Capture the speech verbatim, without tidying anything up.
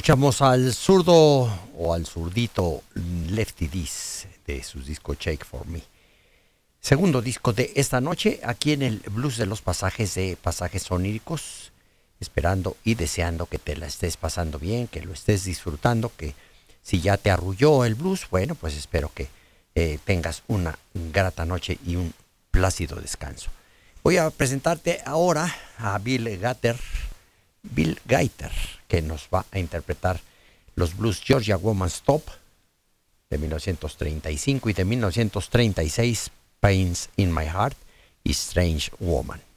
Escuchamos al zurdo o al zurdito Lefty Diz de su disco Shake For Me. Segundo disco de esta noche aquí en el Blues de los Pasajes de Pasajes Oníricos. Esperando y deseando que te la estés pasando bien, que lo estés disfrutando, que si ya te arrulló el blues, bueno, pues espero que eh, tengas una grata noche y un plácido descanso. Voy a presentarte ahora a Bill Gaiter, Bill Gaiter, que nos va a interpretar los blues Georgia Woman's Top de mil novecientos treinta y cinco y de mil novecientos treinta y seis, Pains in My Heart y Strange Woman.